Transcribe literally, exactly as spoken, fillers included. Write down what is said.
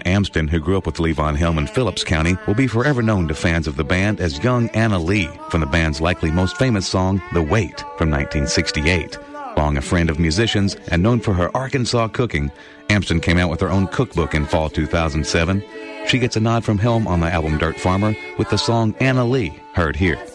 Amsden, who grew up with Levon Helm in Phillips County, will be forever known to fans of the band as young Anna Lee from the band's likely most famous song, The Wait, from nineteen sixty-eight. Long a friend of musicians and known for her Arkansas cooking, Amsden came out with her own cookbook in fall two thousand seven. She gets a nod from Helm on the album Dirt Farmer with the song Anna Lee, heard here.